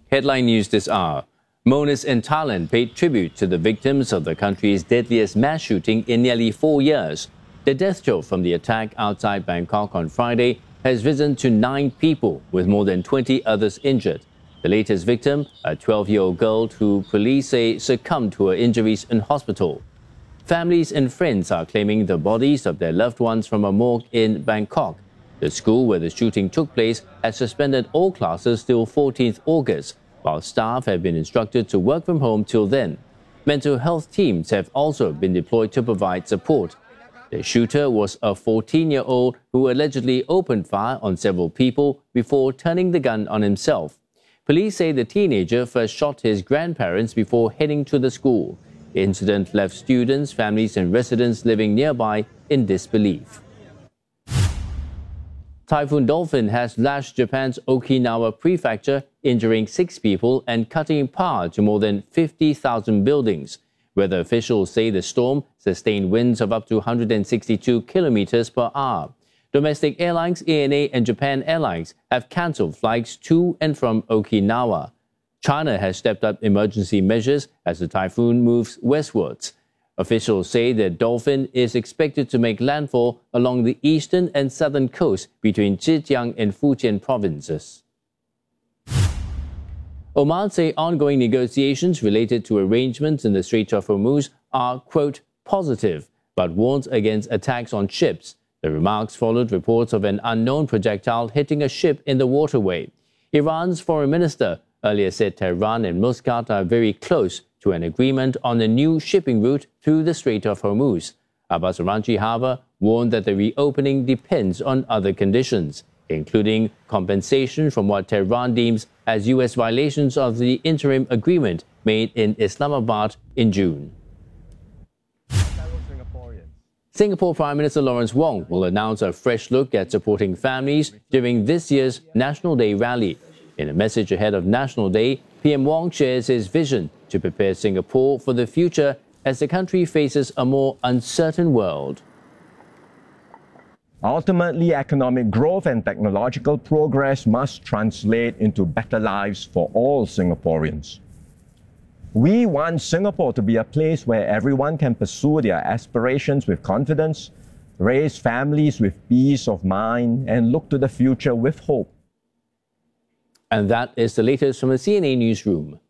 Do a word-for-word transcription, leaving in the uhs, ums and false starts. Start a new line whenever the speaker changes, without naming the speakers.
Headline news this hour. Mourners in Thailand paid tribute to the victims of the country's deadliest mass shooting in nearly four years. The death toll from the attack outside Bangkok on Friday has risen to nine people, with more than twenty others injured. The latest victim, a twelve-year-old girl who police say succumbed to her injuries in hospital. Families and friends are claiming the bodies of their loved ones from a morgue in Bangkok. The school where the shooting took place has suspended all classes till fourteenth August, while staff have been instructed to work from home till then. Mental health teams have also been deployed to provide support. The shooter was a fourteen-year-old who allegedly opened fire on several people before turning the gun on himself. Police say the teenager first shot his grandparents before heading to the school. The incident left students, families and residents living nearby in disbelief. Typhoon Dolphin has lashed Japan's Okinawa prefecture, injuring six people and cutting power to more than fifty thousand buildings. Weather officials say the storm sustained winds of up to one hundred sixty-two kilometers per hour. Domestic airlines A N A and Japan Airlines have cancelled flights to and from Okinawa. China has stepped up emergency measures as the typhoon moves westwards. Officials say the Dolphin is expected to make landfall along the eastern and southern coast between Zhejiang and Fujian provinces. Oman say ongoing negotiations related to arrangements in the Strait of Hormuz are, quote, positive, but warns against attacks on ships. The remarks followed reports of an unknown projectile hitting a ship in the waterway. Iran's foreign minister earlier said Tehran and Muscat are very close to an agreement on a new shipping route through the Strait of Hormuz. Abbas Aranchi, however, warned that the reopening depends on other conditions, including compensation from what Tehran deems as U S violations of the interim agreement made in Islamabad in June. Singapore Prime Minister Lawrence Wong will announce a fresh look at supporting families during this year's National Day rally. In a message ahead of National Day, P M Wong shares his vision to prepare Singapore for the future as the country faces a more uncertain world.
Ultimately, economic growth and technological progress must translate into better lives for all Singaporeans. We want Singapore to be a place where everyone can pursue their aspirations with confidence, raise families with peace of mind, and look to the future with hope.
And that is the latest from the C N A Newsroom.